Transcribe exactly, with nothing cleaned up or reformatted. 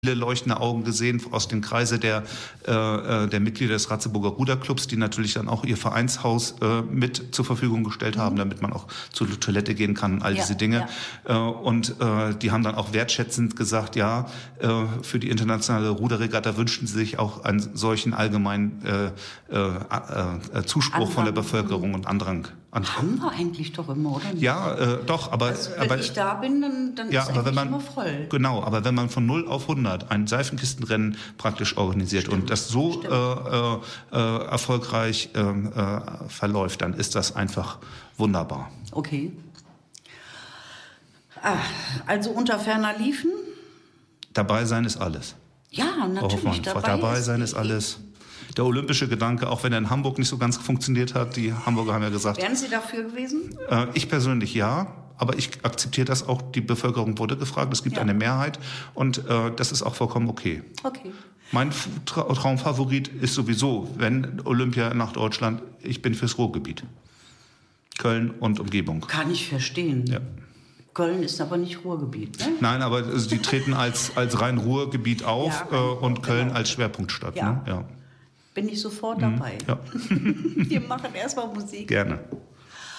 viele leuchtende Augen gesehen aus den Kreise der, äh, der Mitglieder des Ratzeburger Ruderclubs, die natürlich dann auch ihr Vereinshaus äh, mit zur Verfügung gestellt haben, damit man auch zur Toilette gehen kann, all Ja, diese Dinge. ja. Äh, und äh, die haben dann auch wertschätzend gesagt, ja, äh, für die internationale Ruderregatta wünschten sie sich auch einen solchen allgemeinen äh, äh, äh, Zuspruch Andrang. von der Bevölkerung und Andrang. Andrang. Haben wir eigentlich doch immer, oder? Ja, äh, doch, aber... Also, wenn aber, ich da bin, dann, dann ja, ist aber eigentlich wenn man, immer voll. Genau, aber wenn man von null auf hundert ein Seifenkistenrennen praktisch organisiert Stimmt, und das so äh, äh, äh, erfolgreich äh, äh, verläuft, dann ist das einfach wunderbar. Okay. Ah, also unter ferner liefen? Dabei sein ist alles. Ja, natürlich. Dabei, dabei sein ist alles. Der olympische Gedanke, auch wenn er in Hamburg nicht so ganz funktioniert hat, die Hamburger haben ja gesagt... Wären Sie dafür gewesen? Äh, ich persönlich ja, aber ich akzeptiere das auch. Die Bevölkerung wurde gefragt, es gibt Ja. eine Mehrheit und äh, das ist auch vollkommen okay. Okay. Mein Tra- Traumfavorit ist sowieso, wenn Olympia nach Deutschland, ich bin fürs Ruhrgebiet. Köln und Umgebung. Kann ich verstehen. Ja. Köln ist aber nicht Ruhrgebiet, ne? Nein, aber also die treten als, als rein Ruhrgebiet auf Ja, äh, und Köln genau. als Schwerpunktstadt. Ja. Ne? Ja. Bin ich sofort dabei. Ja. Wir machen erstmal Musik. Gerne.